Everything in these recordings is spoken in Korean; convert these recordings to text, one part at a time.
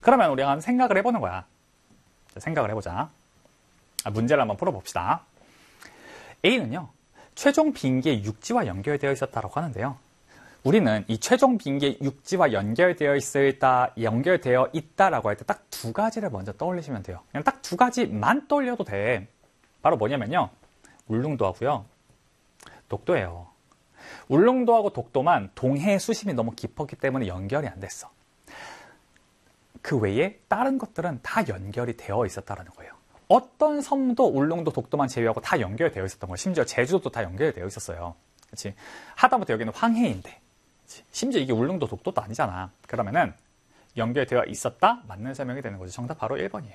그러면 우리가 한번 생각을 해보는 거야. 생각을 해보자. 문제를 한번 풀어봅시다. A는요, 최종 빈기의 육지와 연결되어 있었다고 하는데요. 우리는 이 최종 빈기의 육지와 연결되어 있다라고 할 때 딱 두 가지를 먼저 떠올리시면 돼요. 그냥 딱 두 가지만 떠올려도 돼. 바로 뭐냐면요, 울릉도하고요, 독도예요. 울릉도하고 독도만 동해 수심이 너무 깊었기 때문에 연결이 안 됐어. 그 외에 다른 것들은 다 연결이 되어 있었다는 거예요. 어떤 섬도 울릉도, 독도만 제외하고 다 연결되어 있었던 거예요. 심지어 제주도도 다 연결되어 있었어요. 그렇지? 하다못해 여기는 황해인데, 그치? 심지어 이게 울릉도, 독도도 아니잖아. 그러면은 연결되어 있었다? 맞는 설명이 되는 거죠. 정답 바로 1번이에요.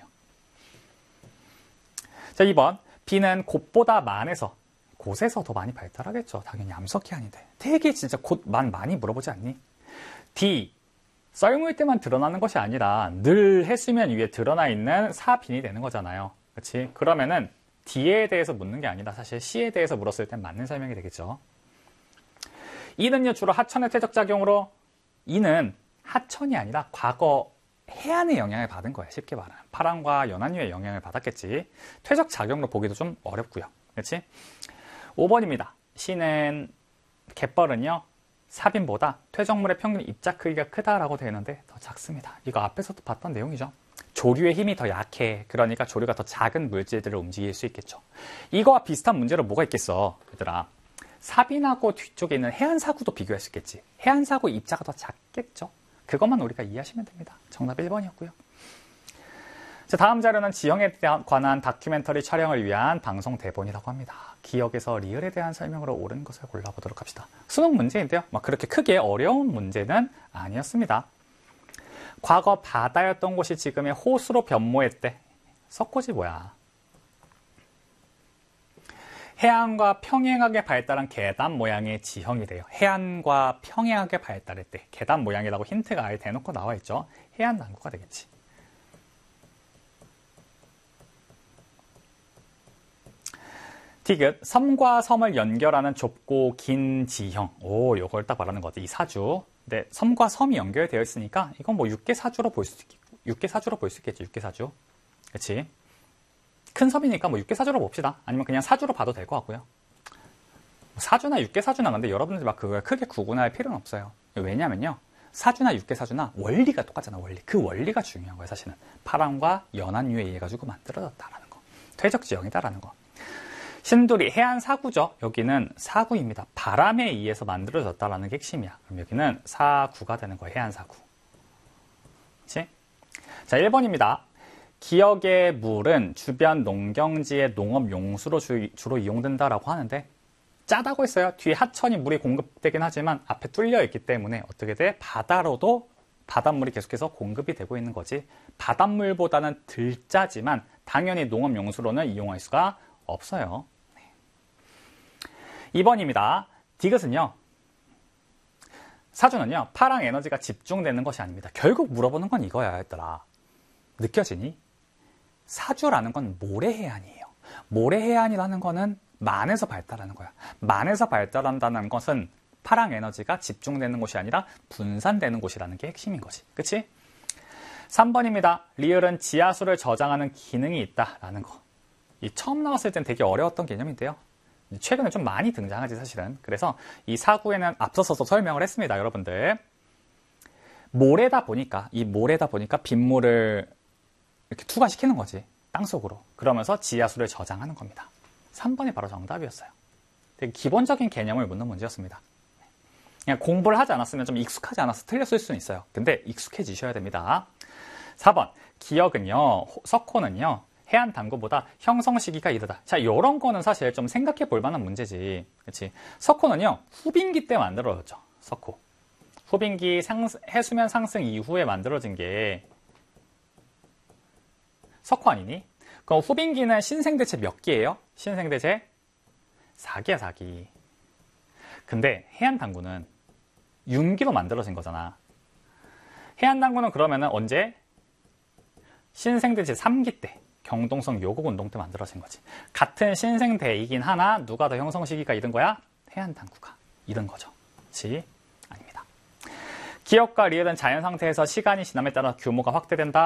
자, 2번. B는 곳보다 곳에서 더 많이 발달하겠죠. 당연히 암석해안인데. 되게 진짜 곳만 많이 물어보지 않니? D. 썰물 때만 드러나는 것이 아니라 늘 해수면 위에 드러나 있는 사빈이 되는 거잖아요. 그렇지? 그러면은 D에 대해서 묻는 게 아니라 사실 C에 대해서 물었을 땐 맞는 설명이 되겠죠. E는요, 주로 하천의 퇴적작용으로, E는 하천이 아니라 과거 해안의 영향을 받은 거예요. 쉽게 말하면 파랑과 연안유의 영향을 받았겠지. 퇴적작용으로 보기도 좀 어렵고요. 그렇지? 5번입니다. C는 갯벌은요, 사빈보다 퇴적물의 평균 입자 크기가 크다라고 되어 있는데 더 작습니다. 이거 앞에서도 봤던 내용이죠. 조류의 힘이 더 약해. 그러니까 조류가 더 작은 물질들을 움직일 수 있겠죠. 이거와 비슷한 문제로 뭐가 있겠어, 얘들아. 사빈하고 뒤쪽에 있는 해안사구도 비교할 수 있겠지. 해안사구 입자가 더 작겠죠. 그것만 우리가 이해하시면 됩니다. 정답 1번이었고요. 자, 다음 자료는 지형에 관한 다큐멘터리 촬영을 위한 방송 대본이라고 합니다. 기억에서 리을에 대한 설명으로 옳은 것을 골라보도록 합시다. 수능 문제인데요. 그렇게 크게 어려운 문제는 아니었습니다. 과거 바다였던 곳이 지금의 호수로 변모했대. 석고지 뭐야? 해안과 평행하게 발달한 계단 모양의 지형이래요. 해안과 평행하게 발달했대. 계단 모양이라고 힌트가 아예 대놓고 나와 있죠. 해안 남구가 되겠지. 디귿, 섬과 섬을 연결하는 좁고 긴 지형. 오, 요걸 딱 말하는 것 같아. 이 사주. 근데 섬과 섬이 연결되어 있으니까 이건 뭐 육계사주로 볼 수 있겠지. 육계사주. 그렇지? 큰 섬이니까 뭐 육계사주로 봅시다. 아니면 그냥 사주로 봐도 될 것 같고요. 사주나 육계사주나 근데 여러분들 막 그걸 크게 구분할 필요는 없어요. 왜냐면요, 사주나 육계사주나 원리가 똑같잖아. 원리. 그 원리가 중요한 거예요. 사실은 파랑과 연안유에 의해 가지고 만들어졌다라는 거. 퇴적지형이다라는 거. 신두리 해안 사구죠. 여기는 사구입니다. 바람에 의해서 만들어졌다라는 게 핵심이야. 그럼 여기는 사구가 되는 거예요. 해안 사구. 그렇지? 자, 1번입니다. 기역의 물은 주변 농경지의 농업 용수로 주로 이용된다라고 하는데 짜다고 했어요. 뒤에 하천이 물이 공급되긴 하지만 앞에 뚫려 있기 때문에 어떻게 돼? 바다로도 바닷물이 계속해서 공급이 되고 있는 거지. 바닷물보다는 덜 짜지만 당연히 농업 용수로는 이용할 수가 없어요. 2번입니다. 디귿은요, 사주는요, 파랑 에너지가 집중되는 것이 아닙니다. 결국 물어보는 건 이거야, 얘들아. 느껴지니? 사주라는 건 모래해안이에요. 모래해안이라는 거는 만에서 발달하는 거야. 만에서 발달한다는 것은 파랑 에너지가 집중되는 곳이 아니라 분산되는 곳이라는 게 핵심인 거지. 그치? 3번입니다. 리을은 지하수를 저장하는 기능이 있다라는 거. 이 처음 나왔을 땐 되게 어려웠던 개념인데요. 최근에 좀 많이 등장하지, 사실은. 그래서 이 사구에는 앞서서도 설명을 했습니다, 여러분들. 모래다 보니까 빗물을 이렇게 투과시키는 거지, 땅속으로. 그러면서 지하수를 저장하는 겁니다. 3번이 바로 정답이었어요. 되게 기본적인 개념을 묻는 문제였습니다. 그냥 공부를 하지 않았으면 좀 익숙하지 않아서 틀렸을 수는 있어요. 근데 익숙해지셔야 됩니다. 4번, 기역은요, 석호는요, 해안 당구보다 형성 시기가 이르다. 자, 이런 거는 사실 좀 생각해 볼 만한 문제지. 그렇지? 석호는요, 후빈기 때 만들어졌죠. 석호. 후빈기 해수면 상승 이후에 만들어진 게 석호 아니니? 그럼 후빈기는 신생대체 몇 기예요? 신생대체 4기야, 4기. 근데 해안 당구는 윤기로 만들어진 거잖아. 해안 당구는 그러면은 언제? 신생대체 3기 때. 경동성 요국 운동 때 만들어진 거지. 같은 신생대이긴 하나 누가 더 형성 시기가 이른 거야? 해안 당구가 이른 거죠. 그렇지? 아닙니다. 기억과 리을은 자연 상태에서 시간이 지남에 따라 규모가 확대된다.